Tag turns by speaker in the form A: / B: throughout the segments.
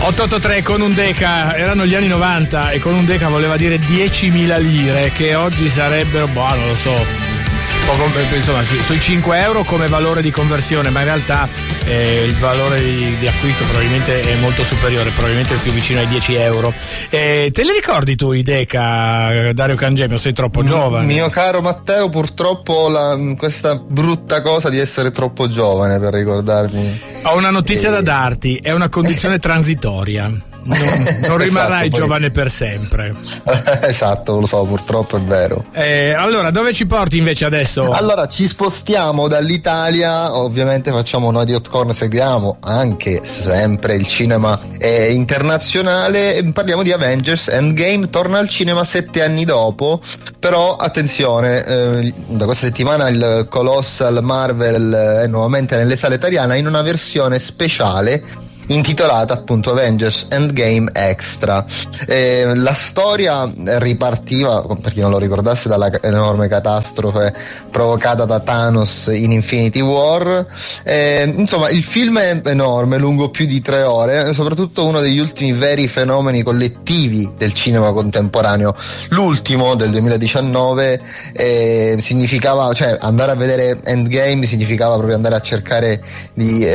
A: 883 con un deca, erano gli anni 90 e con un deca voleva dire 10.000 lire, che oggi sarebbero, non lo so, poco, insomma sui 5 euro come valore di conversione, ma in realtà il valore di acquisto probabilmente è molto superiore, probabilmente più vicino ai 10 euro. Te li ricordi tu i deca, Dario Cangemi, o sei troppo giovane?
B: Mio caro Matteo, purtroppo ho questa brutta cosa di essere troppo giovane per ricordarmi.
A: Ho una notizia da darti, è una condizione transitoria. Non rimarrai
B: esatto,
A: giovane per sempre.
B: Esatto, lo so, purtroppo è vero.
A: Allora, dove ci porti invece adesso?
B: Allora, ci spostiamo dall'Italia, ovviamente facciamo noi di Hotcorn, seguiamo anche sempre il cinema internazionale, parliamo di Avengers Endgame, torna al cinema 7 anni dopo, però attenzione, da questa settimana il Colossal Marvel è nuovamente nelle sale italiane in una versione speciale intitolata appunto Avengers Endgame Extra. La storia ripartiva, per chi non lo ricordasse, dalla enorme catastrofe provocata da Thanos in Infinity War. Insomma, il film è enorme, lungo più di 3 ore, soprattutto uno degli ultimi veri fenomeni collettivi del cinema contemporaneo. L'ultimo del 2019 significava, cioè andare a vedere Endgame significava proprio andare a cercare di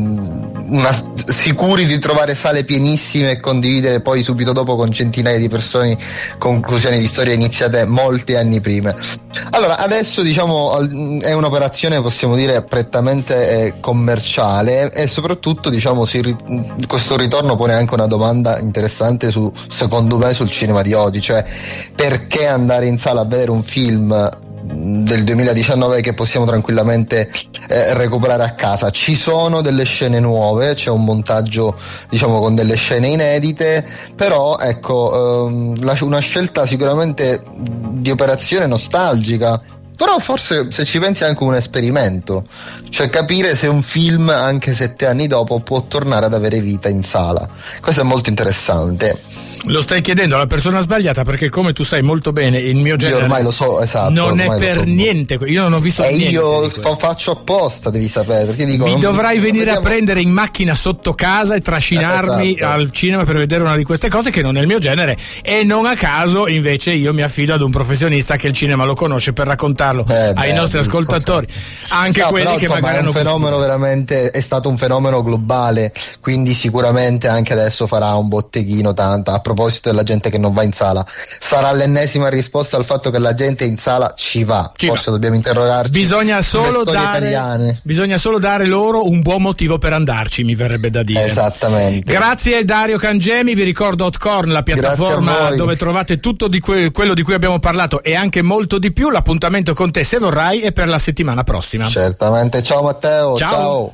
B: sicuri di trovare sale pienissime e condividere poi subito dopo con centinaia di persone conclusioni di storie iniziate molti anni prima. Allora, adesso diciamo è un'operazione, possiamo dire, prettamente commerciale, e soprattutto diciamo questo ritorno pone anche una domanda interessante secondo me sul cinema di oggi, cioè perché andare in sala a vedere un film del 2019 che possiamo tranquillamente recuperare a casa. Ci sono delle scene nuove, c'è un montaggio diciamo con delle scene inedite, però ecco una scelta sicuramente di operazione nostalgica, però forse se ci pensi è anche un esperimento, cioè capire se un film anche 7 anni dopo può tornare ad avere vita in sala. Questo è molto interessante.
A: Lo stai chiedendo alla persona sbagliata, perché come tu sai molto bene il mio genere,
B: io ormai lo so, esatto,
A: non è per niente, io non ho visto niente.
B: Io faccio apposta, devi sapere, perché dico
A: mi dovrai venire a prendere in macchina sotto casa e trascinarmi al cinema per vedere una di queste cose che non è il mio genere, e non a caso invece io mi affido ad un professionista che il cinema lo conosce per raccontarlo ai nostri ascoltatori, anche quelli però, che insomma, magari hanno fenomeno
B: veramente, è stato un fenomeno globale, quindi sicuramente anche adesso farà un botteghino tanto. A proposito della gente che non va in sala, sarà l'ennesima risposta al fatto che la gente in sala ci va. Forse dobbiamo interrogarci. Bisogna solo
A: dare loro un buon motivo per andarci, mi verrebbe da dire.
B: Esattamente.
A: Grazie Dario Cangemi, vi ricordo Hotcorn, la piattaforma dove trovate tutto di quello di cui abbiamo parlato e anche molto di più. L'appuntamento con te, se vorrai, è per la settimana prossima.
B: Certamente. Ciao Matteo. Ciao.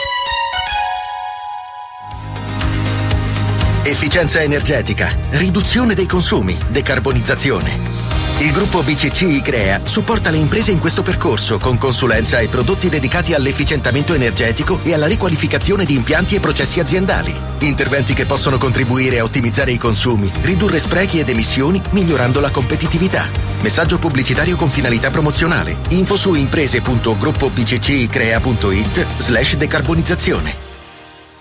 C: Efficienza energetica, riduzione dei consumi, decarbonizzazione. Il gruppo BCC ICREA supporta le imprese in questo percorso con consulenza e prodotti dedicati all'efficientamento energetico e alla riqualificazione di impianti e processi aziendali. Interventi che possono contribuire a ottimizzare i consumi, ridurre sprechi ed emissioni, migliorando la competitività. Messaggio pubblicitario con finalità promozionale. Info su imprese.gruppobccicrea.it/decarbonizzazione.